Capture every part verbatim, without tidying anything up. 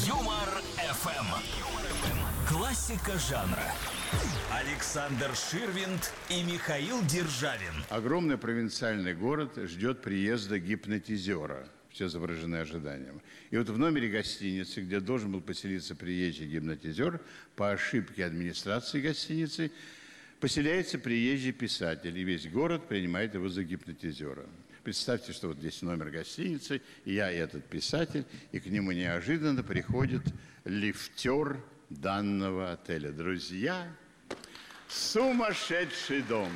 Юмор эф эм. Классика жанра. Александр Ширвинд и Михаил Державин. Огромный провинциальный город ждет приезда гипнотизера. Все изображены ожиданием. И вот в номере гостиницы, где должен был поселиться приезжий гипнотизер, по ошибке администрации гостиницы поселяется приезжий писатель, и весь город принимает его за гипнотизера. Представьте, что вот здесь номер гостиницы, и я, и этот писатель, и к нему неожиданно приходит лифтер данного отеля. Друзья, сумасшедший дом.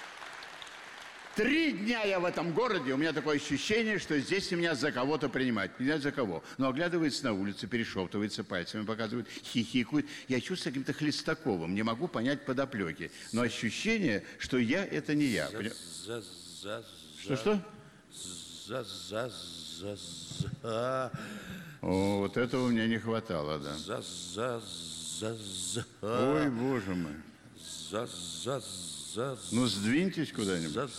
Три дня я в этом городе, у меня такое ощущение, что здесь меня за кого-то принимают. Не знаю за кого. Но оглядывается на улицу, перешептывается пальцами, показывает, хихикает. Я чувствую каким-то Хлестаковым, не могу понять подоплеки. Но ощущение, что я – это не я. Что-что? О, вот этого мне не хватало, да. Ой, боже мой. Ну, сдвиньтесь куда-нибудь.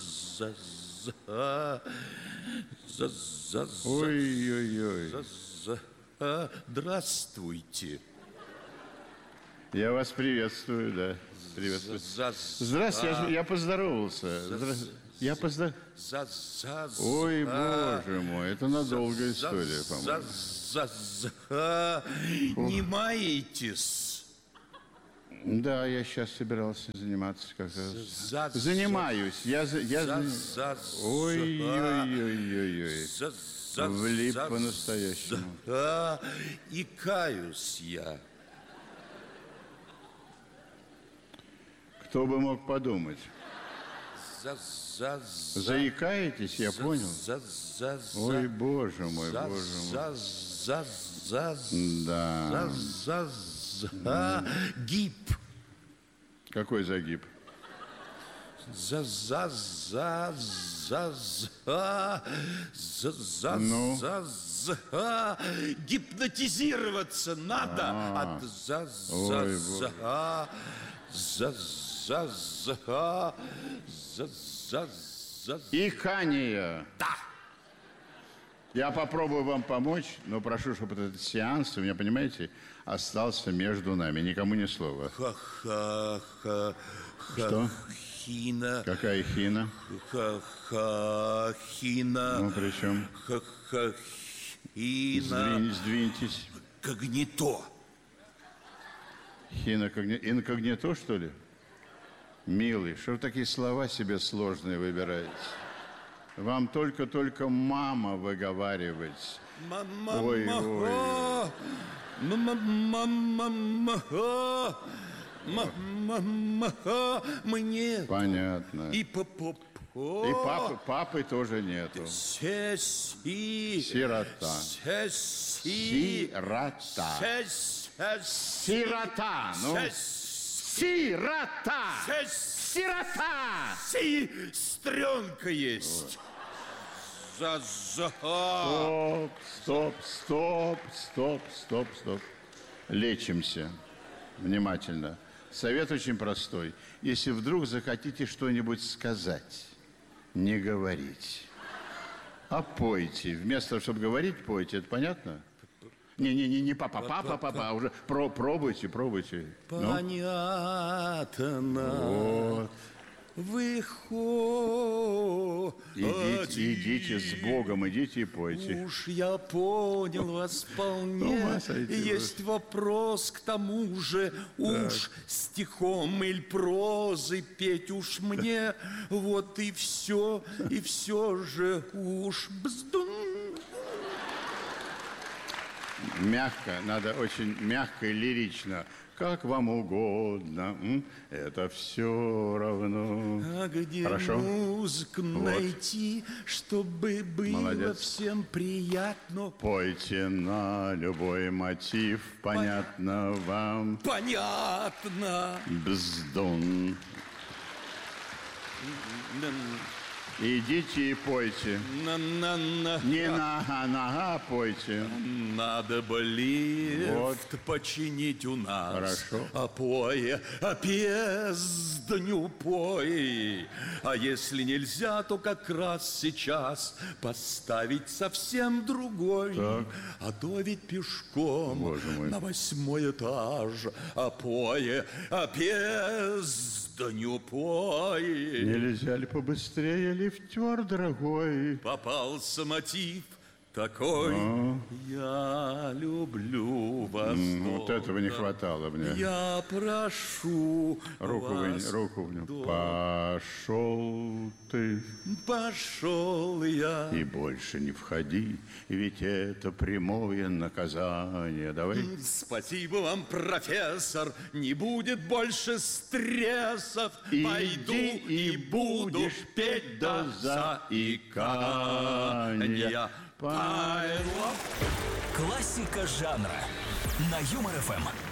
Ой-ой-ой. Здравствуйте. Я вас приветствую, да. Приветствую. Здравствуйте, я, я поздоровался. Здравствуйте. Я поздоровался. Ой, боже мой, это надолгая история, по-моему. Не маетесь? Да, я сейчас собирался заниматься как раз. Занимаюсь. Я, я... Ой-ой-ой-ой-ой. Влип по-настоящему. И каюсь я. Кто бы мог подумать? Заикаетесь, я понял. Ой, боже мой, боже мой. Да. Гиб. Какой загиб? За за за за за за ну? за за гипнотизироваться надо от за за за за за за за за Икание. Да. Я попробую вам помочь, но прошу, чтобы этот сеанс, вы меня понимаете, остался между нами. Никому ни слова. Ха-ха-ха. Что? Хина. Какая хина? Ха-ха. Хина. Ну, при чем? Ха-ха. Хина. Сдвинь, сдвиньтесь. Когнито. Хина, когни... инкогнито, что ли? Милый, что вы такие слова себе сложные выбираете? Вам только-только мама выговаривать. Мама, ой, ой. Мама, мама, мама, мне. Понятно. И папа. И папы, папы тоже нету. Сеси. Сирота. Сеси. Сирота. Сирота. Ну. Сирота. Сирота. Сестренка есть. За за. Стоп, стоп, стоп, стоп, стоп, стоп. Лечимся. Внимательно. Совет очень простой. Если вдруг захотите что-нибудь сказать, не говорите, а пойте. Вместо того, чтобы говорить, пойте. Это понятно? Не-не-не, не папа, папа, папа, а уже про, пробуйте, пробуйте. Понятно. Ну? Вот. Выходите. Идите, идите с Богом, идите и пойте. Уж я понял вас вполне. Есть вопрос к тому же. Уж стихом или прозой петь уж мне. Вот и все, и все же уж бздун. Мягко, надо очень мягко и лирично. Как вам угодно, это все равно. А где Хорошо? музыку Вот. найти, чтобы было Молодец. всем приятно? Пойте на любой мотив, понятно Пон... вам? Понятно. Бздун. Идите и пойте. На-на-на. Не нога-нога пойте. Надо бы лифт Вот. починить у нас. Хорошо. А пое, а пездню пой. А если нельзя, то как раз сейчас поставить совсем другой. Так. А то ведь пешком Боже мой. на восьмой этаж. А пое, а пездню пой. Нельзя ли побыстрее, лифтер дорогой? Попался мотив такой. Я люблю вас. М, Вот долго. этого не хватало мне. Я прошу Руку вас. вынь, руку вынь. долго. Пошел ты Пошел я. и больше не входи, ведь это прямое наказание. Давай. Спасибо вам, профессор. Не будет больше стрессов. Иди Пойду и и буду будешь петь до заикания. заикания. Па- Пойду. Классика жанра на Юмор ФМ.